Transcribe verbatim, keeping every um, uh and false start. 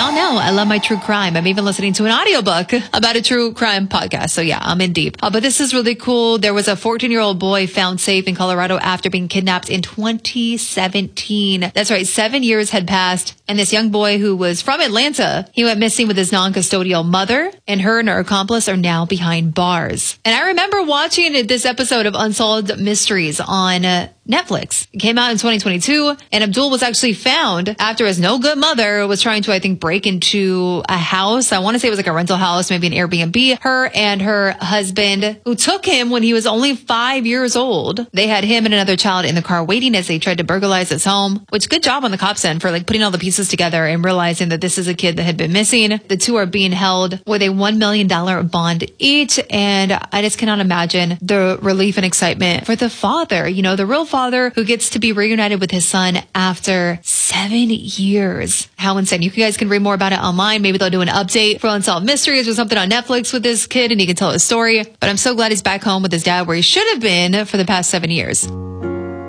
y'all know I love my true crime. I'm even listening to an audiobook about a true crime podcast. So yeah, I'm in deep. Uh, but this is really cool. There was a fourteen-year-old boy found safe in Colorado after being kidnapped in twenty seventeen. That's right. Seven years had passed. And this young boy who was from Atlanta, he went missing with his non-custodial mother, and her and her accomplice are now behind bars. And I remember watching this episode of Unsolved Mysteries on uh, Netflix. It came out in twenty twenty-two, and Abdul was actually found after his no good mother was trying to, I think, break into a house. I want to say it was like a rental house, maybe an Airbnb. Her and her husband, who took him when he was only five years old, they had him and another child in the car waiting as they tried to burglarize his home, which good job on the cops end for like putting all the pieces together and realizing that this is a kid that had been missing. The two are being held with a one million dollars bond each. And I just cannot imagine the relief and excitement for the father, you know, the real father who gets to be reunited with his son after seven years. How insane. You guys can read more about it online. Maybe they'll do an update for Unsolved Mysteries or something on Netflix with this kid and he can tell his story. But I'm so glad he's back home with his dad where he should have been for the past seven years.